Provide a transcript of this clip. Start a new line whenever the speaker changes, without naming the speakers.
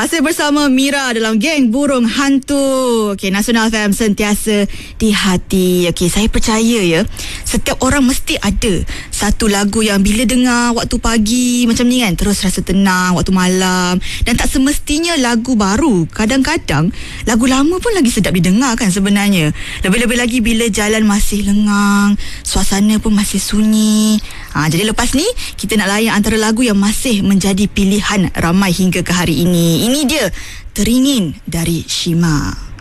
Masih bersama Mira dalam Geng Burung Hantu. Okey, Nasional FM sentiasa di hati. Okey, saya percaya ya, setiap orang mesti ada satu lagu yang bila dengar waktu pagi macam ni kan, terus rasa tenang waktu malam. Dan tak semestinya lagu baru. Kadang-kadang lagu lama pun lagi sedap didengar kan sebenarnya. Lebih-lebih lagi bila jalan masih lengang, suasana pun masih sunyi. Jadi lepas ni kita nak layan antara lagu yang masih menjadi pilihan ramai hingga ke hari ini. Ini dia, Teringin dari Shima.